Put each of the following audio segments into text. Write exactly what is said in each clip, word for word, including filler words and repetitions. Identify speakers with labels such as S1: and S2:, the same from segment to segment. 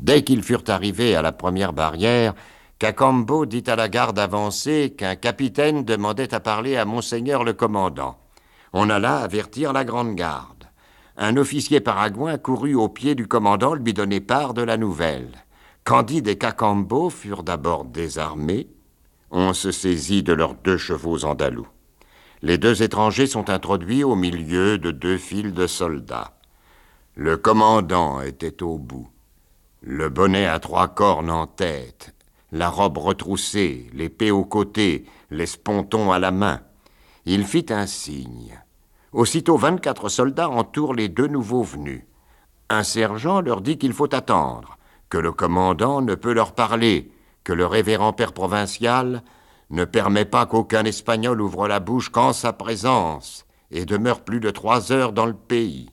S1: Dès qu'ils furent arrivés à la première barrière, Cacambo dit à la garde avancée qu'un capitaine demandait à parler à Monseigneur le commandant. On alla avertir la grande garde. Un officier paraguain courut au pied du commandant lui donner part de la nouvelle. Candide et Cacambo furent d'abord désarmés. On se saisit de leurs deux chevaux andalous. Les deux étrangers sont introduits au milieu de deux files de soldats. Le commandant était au bout. Le bonnet à trois cornes en tête, la robe retroussée, l'épée au côté, l'esponton à la main. Il fit un signe. Aussitôt vingt-quatre soldats entourent les deux nouveaux venus. Un sergent leur dit qu'il faut attendre, que le commandant ne peut leur parler, que le révérend père provincial ne permet pas qu'aucun Espagnol ouvre la bouche qu'en sa présence et demeure plus de trois heures dans le pays.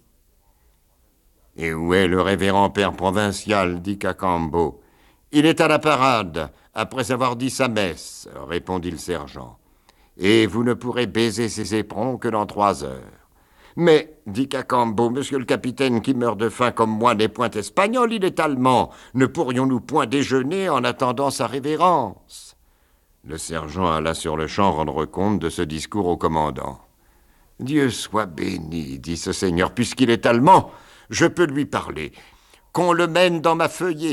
S1: « Et où est le révérend père provincial » dit Cacambo. « Il est à la parade, après avoir dit sa messe, » répondit le sergent. « Et vous ne pourrez baiser ses éperons que dans trois heures. »« Mais, dit Cacambo, monsieur le capitaine qui meurt de faim comme moi n'est point espagnol, il est allemand. Ne pourrions-nous point déjeuner en attendant sa révérence ?» Le sergent alla sur le champ rendre compte de ce discours au commandant. « Dieu soit béni, dit ce seigneur, puisqu'il est allemand, je peux lui parler. Qu'on le mène dans ma feuillée. »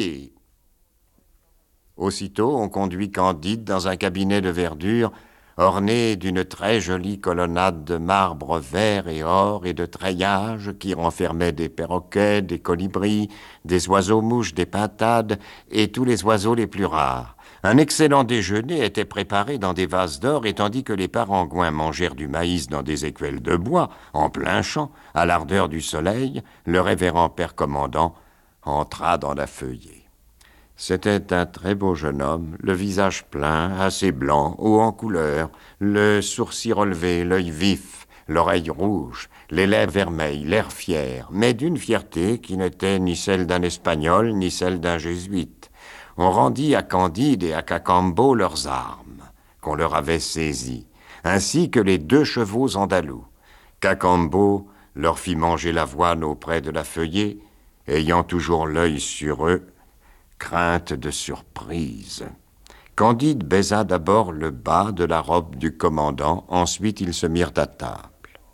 S1: Aussitôt, on conduit Candide dans un cabinet de verdure orné d'une très jolie colonnade de marbre vert et or et de treillages qui renfermait des perroquets, des colibris, des oiseaux-mouches, des pintades et tous les oiseaux les plus rares. Un excellent déjeuner était préparé dans des vases d'or, et tandis que les parangouins mangèrent du maïs dans des écuelles de bois, en plein champ, à l'ardeur du soleil, le révérend père commandant entra dans la feuillée. C'était un très beau jeune homme, le visage plein, assez blanc, haut en couleur, le sourcil relevé, l'œil vif, l'oreille rouge, les lèvres vermeilles, l'air fier, mais d'une fierté qui n'était ni celle d'un Espagnol, ni celle d'un jésuite. On rendit à Candide et à Cacambo leurs armes, qu'on leur avait saisies, ainsi que les deux chevaux andalous. Cacambo leur fit manger l'avoine auprès de la feuillée, ayant toujours l'œil sur eux, crainte de surprise. Candide baisa d'abord le bas de la robe du commandant, ensuite ils se mirent à table.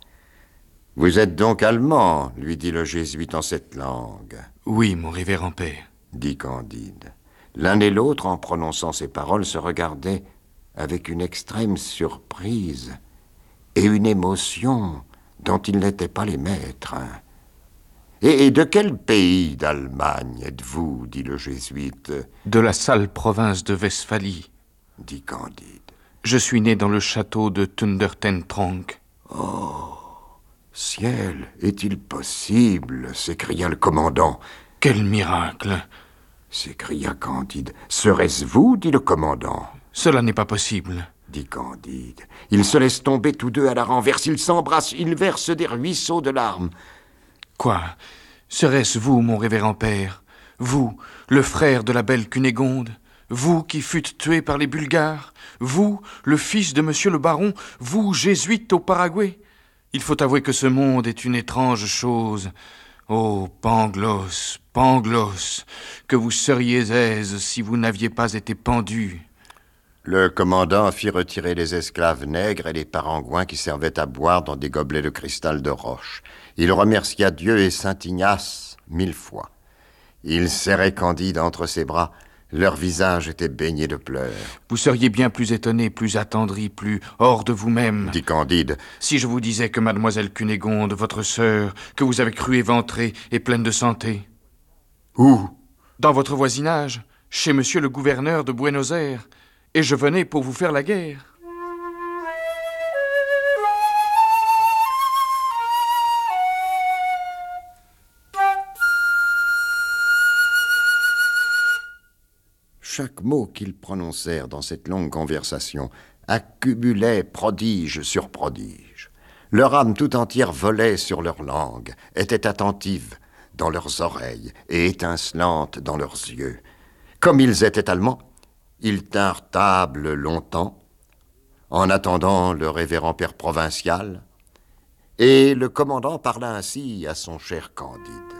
S1: « Vous êtes donc allemand, lui dit le jésuite en cette langue. »«
S2: Oui, mon révérend père, »
S1: dit Candide. L'un et l'autre, en prononçant ces paroles, se regardaient avec une extrême surprise et une émotion dont ils n'étaient pas les maîtres. « Et, et de quel pays d'Allemagne êtes-vous » dit le jésuite.
S2: « De la sale province de Westphalie, »
S1: dit Candide.
S2: « Je suis né dans le château de Thundertentronckh. »«
S1: Oh, ciel, est-il possible » s'écria le commandant.
S2: « Quel miracle »
S1: s'écria Candide. « Serait-ce vous » dit le commandant.
S2: « Cela n'est pas possible »
S1: dit Candide. Ils se laissent tomber tous deux à la renverse, ils s'embrassent, ils versent des ruisseaux de larmes.
S2: Quoi? Serait-ce vous, mon révérend père? Vous, le frère de la belle Cunégonde? Vous qui fûtes tué par les Bulgares? Vous, le fils de monsieur le baron? Vous, jésuite au Paraguay? Il faut avouer que ce monde est une étrange chose. Oh, Pangloss, Pangloss, que vous seriez aise si vous n'aviez pas été pendu.
S1: Le commandant fit retirer les esclaves nègres et les parangouins qui servaient à boire dans des gobelets de cristal de roche. Il remercia Dieu et saint Ignace mille fois. Il serrait Candide entre ses bras. Leur visage était baigné de pleurs.
S2: Vous seriez bien plus étonné, plus attendri, plus hors de vous-même,
S1: dit Candide,
S2: si je vous disais que mademoiselle Cunégonde, votre sœur, que vous avez cru éventrée, est pleine de santé.
S1: Où?
S2: Dans votre voisinage, chez monsieur le gouverneur de Buenos Aires. Et je venais pour vous faire la guerre.
S1: Chaque mot qu'ils prononcèrent dans cette longue conversation accumulait prodige sur prodige. Leur âme tout entière volait sur leur langue, était attentive dans leurs oreilles et étincelante dans leurs yeux. Comme ils étaient allemands, ils tinrent table longtemps, en attendant le révérend père provincial, et le commandant parla ainsi à son cher Candide.